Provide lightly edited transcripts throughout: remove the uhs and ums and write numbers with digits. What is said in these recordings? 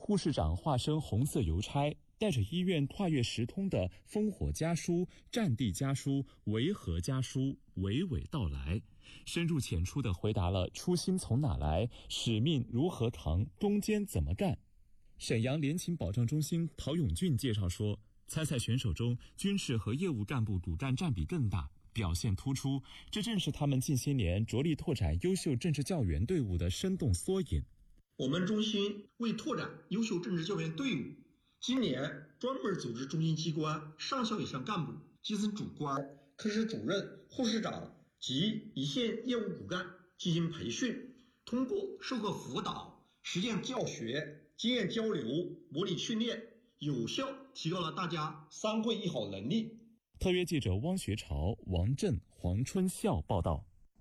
护士长化身红色邮差，带着医院跨越时空的烽火家书、战地家书、维和家书娓娓道来，深入浅出地回答了初心从哪来、使命如何扛、中间怎么干。沈阳联勤保障中心陶永俊介绍说，参赛选手中军事和业务干部主战占比更大，表现突出，这正是他们近些年着力拓展优秀政治教员队伍的生动缩影。 我们中心为拓展优秀政治教员队伍，今年专门组织中心机关上校以上干部、基层主官、科室主任、护士长及一线业务骨干进行培训，通过授课辅导、实践教学、经验交流、模拟训练，有效提高了大家3会1好能力。 特约记者汪学朝、王震、黄春孝报道。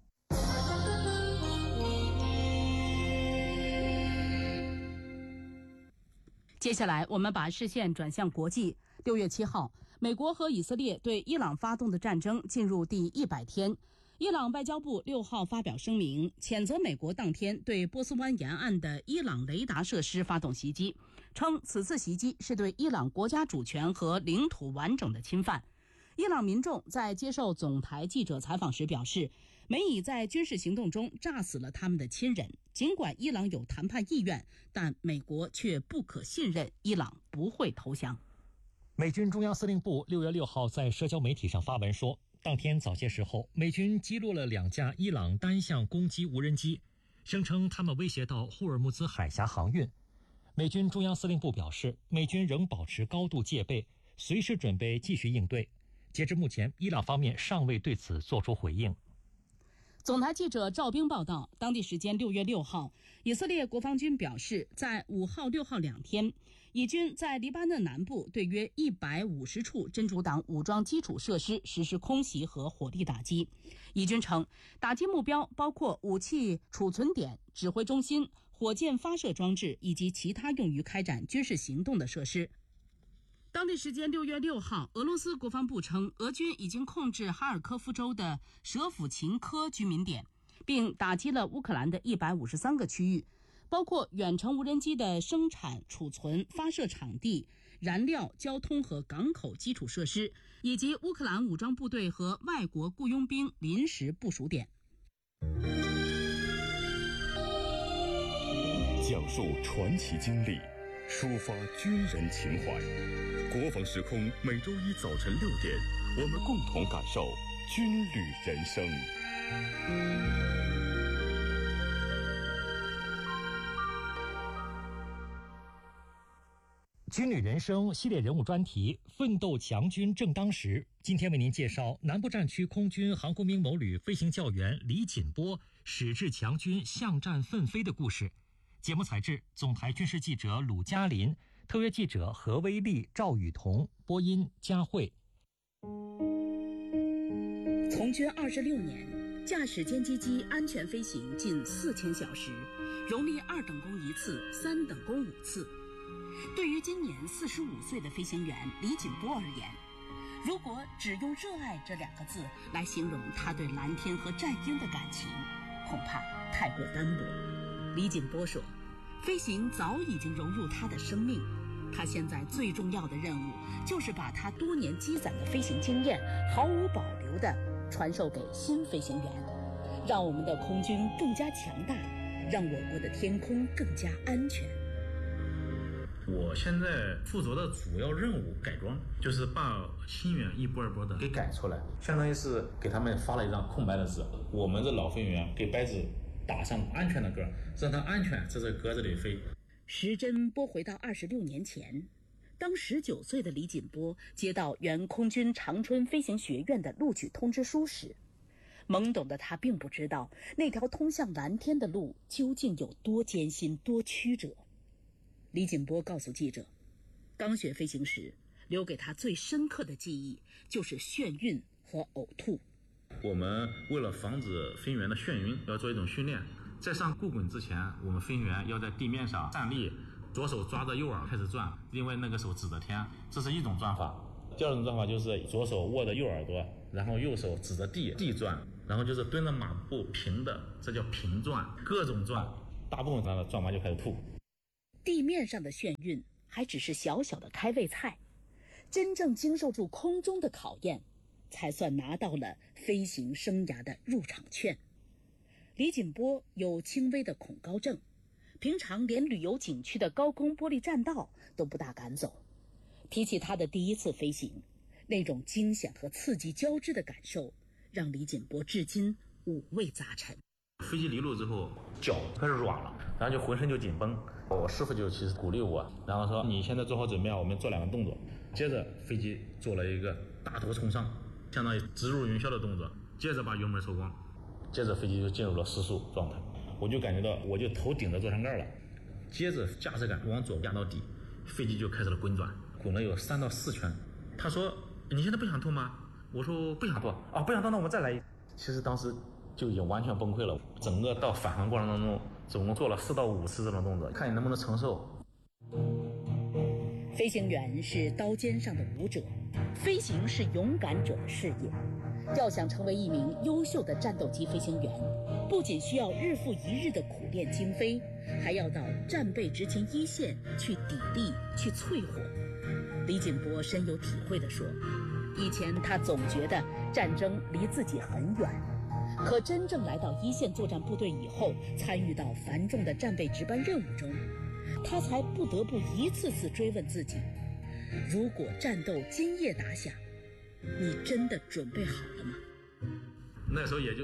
接下来我们把视线转向国际。6月7号，美国和以色列对伊朗发动的战争进入第100天。伊朗外交部6号发表声明，谴责美国当天对波斯湾沿岸的伊朗雷达设施发动袭击，称此次袭击是对伊朗国家主权和领土完整的侵犯。伊朗民众在接受总台记者采访时表示，美以在军事行动中炸死了他们的亲人。尽管伊朗有谈判意愿，但美国却不可信任伊朗不会投降。 美军中央司令部6月6号在社交媒体上发文说，当天早些时候，美军击落了2架伊朗单向攻击无人机，声称他们威胁到霍尔木兹海峡航运。美军中央司令部表示，美军仍保持高度戒备，随时准备继续应对。截至目前，伊朗方面尚未对此作出回应。 总台记者赵冰报道，当地时间6月6号，以色列国防军表示，在5号、6号2天，以军在黎巴嫩南部对约150处真主党武装基础设施实施空袭和火力打击。以军称，打击目标包括武器储存点、指挥中心、火箭发射装置以及其他用于开展军事行动的设施。当地时间6月6号，俄罗斯国防部称，俄军已经控制哈尔科夫州的舍甫琴科居民点，并打击了乌克兰的153个区域，包括远程无人机的生产、储存、发射场地、燃料、交通和港口基础设施，以及乌克兰武装部队和外国雇佣兵临时部署点。 讲述传奇经历，抒发军人情怀。国防时空每周一早晨6点，我们共同感受军旅人生。 军旅人生系列人物专题，奋斗强军正当时。今天为您介绍南部战区空军航空兵某旅飞行教员李锦波矢志强军向战奋飞的故事。节目采制总台军事记者鲁嘉林，特约记者何威利、赵雨桐，播音佳慧。 从军26年，驾驶歼击机安全飞行近4000小时，荣立2等功1次，3等功5次。对于今年45岁的飞行员李锦波而言，如果只用热爱这2个字来形容他对蓝天和战鹰的感情，恐怕太过单薄。李锦波说，飞行早已经融入他的生命，他现在最重要的任务就是把他多年积攒的飞行经验毫无保留地传授给新飞行员，让我们的空军更加强大，让我国的天空更加安全。 我现在负责的主要任务改装，就是把新员一波一波的给改出来，相当于是给他们发了一张空白的纸，我们的老飞行员给白纸打上安全的格，让他安全在这个格子里飞。 时针拨回到26年前，当19岁的李锦波接到原空军长春飞行学院的录取通知书时，懵懂的他并不知道那条通向蓝天的路究竟有多艰辛、多曲折。李锦波告诉记者，刚学飞行时，留给他最深刻的记忆就是眩晕和呕吐。 我们为了防止飞行员的眩晕，要做一种训练。在上固滚之前，我们飞行员要在地面上站立，左手抓着右耳开始转，另外那个手指着天，这是一种转法。第二种转法就是左手握着右耳朵，然后右手指着地转，然后就是蹲着马步平的，这叫平转，各种转，大部分转完就开始吐。 地面上的眩晕还只是小小的开胃菜，真正经受住空中的考验，才算拿到了飞行生涯的入场券。李锦波有轻微的恐高症，平常连旅游景区的高空玻璃栈道都不大敢走。提起他的第一次飞行，那种惊险和刺激交织的感受，让李锦波至今五味杂陈。 飞机离路之后，脚开始软了，然后就浑身就紧绷。我师傅就其实鼓励我，然后说你现在做好准备啊，我们做2个动作。接着飞机做了一个大头冲上，相当于直入云霄的动作。接着把油门收光，接着飞机就进入了失速状态。我就感觉到我就头顶着座舱盖了，接着驾驶杆往左压到底，飞机就开始了滚转，滚了有3到4圈。他说你现在不想吐吗？我说不想吐啊，不想吐那我们再来一。其实当时就已经完全崩溃了，整个到返航过程当中总共做了4到5次这种动作，看你能不能承受。 飞行员是刀尖上的舞者，飞行是勇敢者的事业。要想成为一名优秀的战斗机飞行员，不仅需要日复一日的苦练精飞，还要到战备执勤一线去砥砺、去淬火。李锦波深有体会地说，以前他总觉得战争离自己很远，可真正来到一线作战部队以后，参与到繁重的战备值班任务中，他才不得不一次次追问自己，如果战斗今夜打响，你真的准备好了吗？ 那时候也就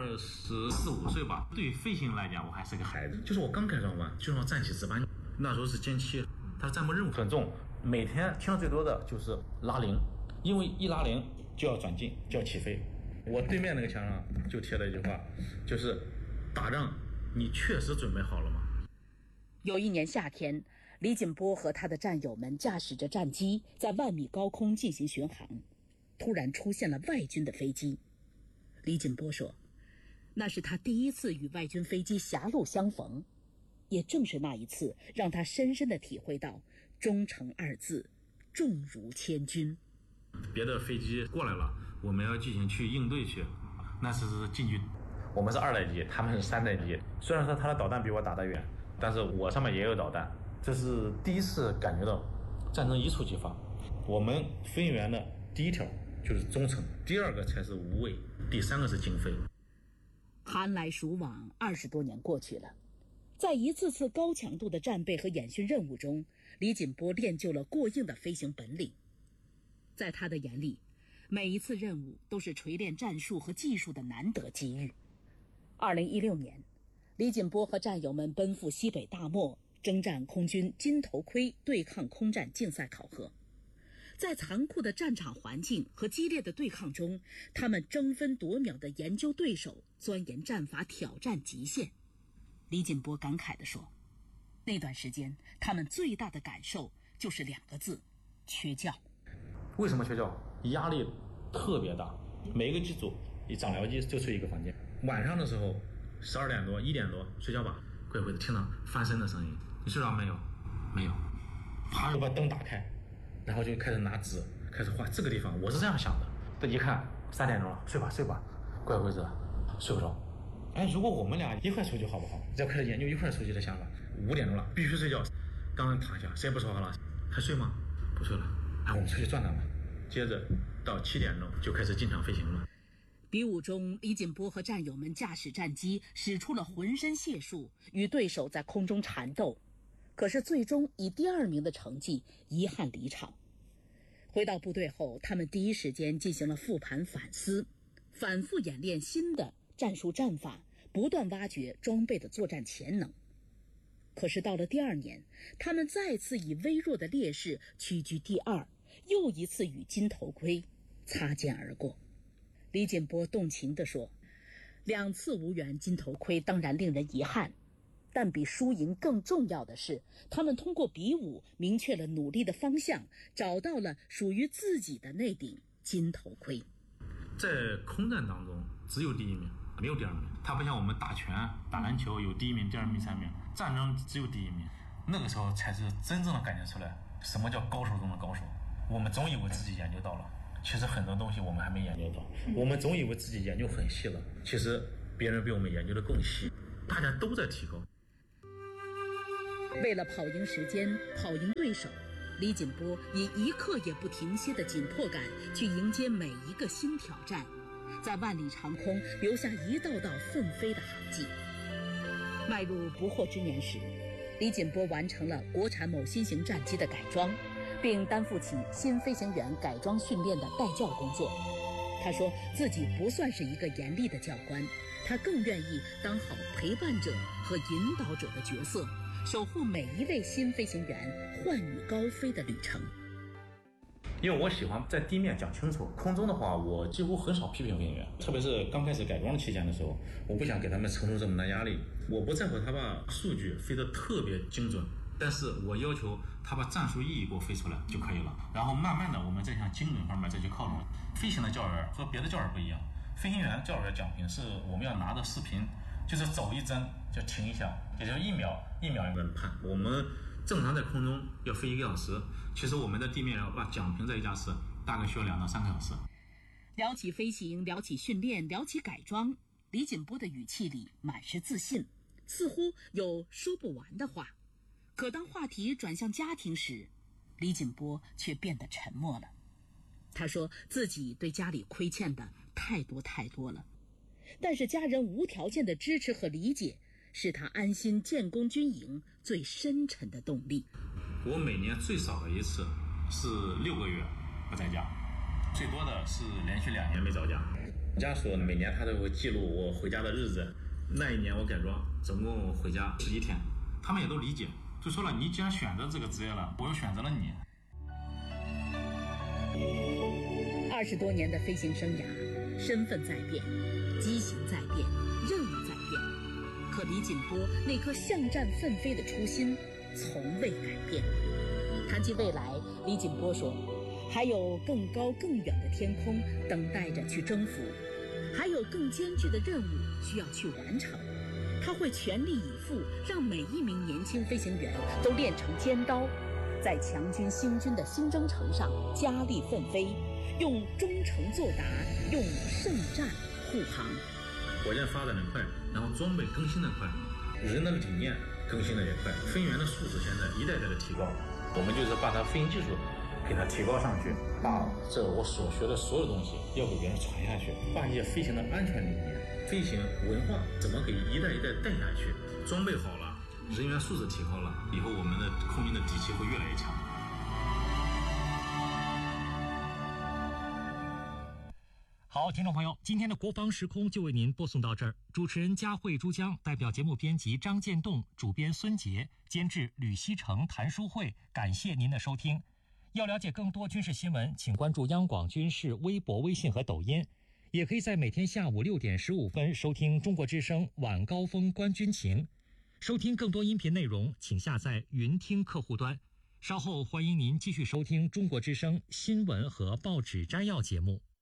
24、25岁吧，对于飞行来讲我还是个孩子。就是我刚改装完就让站起值班，那时候是歼7，它的战备任务很重，每天听到最多的就是拉铃，因为一拉铃就要转进，就要起飞。我对面那个墙上就贴了一句话，就是打仗你确实准备好了吗？ 有一年夏天，李锦波和他的战友们驾驶着战机在万米高空进行巡航，突然出现了外军的飞机。李锦波说，那是他第一次与外军飞机狭路相逢，也正是那一次让他深深地体会到忠诚2字重如千钧。 别的飞机过来了，我们要进行去应对去，那是近距离。我们是2代机，他们是3代机。虽然说他的导弹比我打得远，但是我上面也有导弹。这是第一次感觉到战争一触即发。我们飞行员的第一条就是忠诚，第2个才是无畏，第3个是精飞。 寒来暑往，20多年过去了，在一次次高强度的战备和演训任务中，李锦波练就了过硬的飞行本领。在他的眼里，每一次任务都是锤炼战术和技术的难得机遇。2016年，李锦波和战友们奔赴西北大漠，征战空军金头盔对抗空战竞赛考核。在残酷的战场环境和激烈的对抗中，他们争分夺秒地研究对手，钻研战法，挑战极限。李锦波感慨地说，那段时间他们最大的感受就是2个字：缺觉。 为什么缺觉？压力特别大，每一个机组一长僚机就睡一个房间。晚上的时候12点多1点多睡觉吧，会听到翻身的声音，你睡着没有？没有。啪就把灯打开，然后就开始拿纸开始画这个地方。我是这样想的，这一看3点钟了，睡吧，乖乖子睡不着。哎，如果我们俩一块出去好不好？要开始研究一块出去的想法。5点钟了，必须睡觉。刚刚躺下，谁也不说话了，还睡吗？不睡了。哎，我们出去转转吧。接着到7点钟就开始进场飞行了。 比武中，李锦波和战友们驾驶战机使出了浑身解数，与对手在空中缠斗，可是最终以第2名的成绩遗憾离场。回到部队后，他们第一时间进行了复盘反思，反复演练新的战术战法，不断挖掘装备的作战潜能。可是到了第2年，他们再次以微弱的劣势屈居第2，又一次与金头盔擦肩而过。李锦波动情地说，2次无缘金头盔当然令人遗憾，但比输赢更重要的是，他们通过比武明确了努力的方向，找到了属于自己的那顶金头盔。 在空战当中只有第1名，没有第2名。它不像我们打拳打篮球有第1名第2名3名，战争只有第1名。那个时候才是真正的感觉出来什么叫高手中的高手。我们总以为自己研究到了，其实很多东西我们还没研究到。我们总以为自己研究很细了，其实别人比我们研究的更细，大家都在提高。 为了跑赢时间，跑赢对手，李锦波以一刻也不停歇的紧迫感去迎接每一个新挑战，在万里长空留下一道道奋飞的航迹。迈入不惑之年时，李锦波完成了国产某新型战机的改装，并担负起新飞行员改装训练的带教工作。他说自己不算是一个严厉的教官，他更愿意当好陪伴者和引导者的角色，守护每一位新飞行员幻羽高飞的旅程。 因为我喜欢在地面讲清楚，空中的话我几乎很少批评飞行员，特别是刚开始改装期间的时候，我不想给他们承受这么大压力。我不在乎他把数据飞得特别精准，但是我要求他把战术意义给我飞出来就可以了，然后慢慢的我们再向精准方面再去靠拢。飞行的教员和别的教员不一样，飞行员教员奖评是我们要拿着视频，就是走一帧就停一下，也就是1秒1秒一个人判。我们正常在空中要飞1个小时，其实我们在地面要把奖评这一架次大概需要2到3个小时。 聊起飞行，聊起训练，聊起改装，李锦波的语气里满是自信，似乎有说不完的话。可当话题转向家庭时，李锦波却变得沉默了。他说自己对家里亏欠的太多了，但是家人无条件的支持和理解是他安心建功军营最深沉的动力。 我每年最少的一次是6个月不在家，最多的是连续2年没着家。家属每年他都会记录我回家的日子，那一年我改装总共回家11天，他们也都理解，就说了你既然选择这个职业了，我又选择了你。 20多年的飞行生涯，身份在变，机型在变，任务在变，可李锦波那颗向战奋飞的初心从未改变。谈及未来，李锦波说，还有更高更远的天空等待着去征服，还有更艰巨的任务需要去完成。他会全力以赴，让每一名年轻飞行员都练成尖刀，在强军兴军的新征程上加力奋飞，用忠诚作答，用圣战护航。 火箭发展的快，然后装备更新的快，人的理念更新的也快，飞行员的素质现在一代代的提高。我们就是把他飞行技术给他提高上去，把这我所学的所有东西要给别人传下去，把一些飞行的安全理念、飞行文化怎么给一代一代带下去。装备好了，人员素质提高了，以后我们的空军的底气会越来越强。 好，听众朋友，今天的国防时空就为您播送到这儿。主持人佳慧、珠江，代表节目编辑张建栋，主编孙杰，监制吕锡成、谭淑慧，感谢您的收听。要了解更多军事新闻，请关注央广军事微博、微信和抖音，也可以在每天下午6点15分收听中国之声晚高峰观军情。收听更多音频内容，请下载云听客户端。稍后欢迎您继续收听中国之声新闻和报纸摘要节目。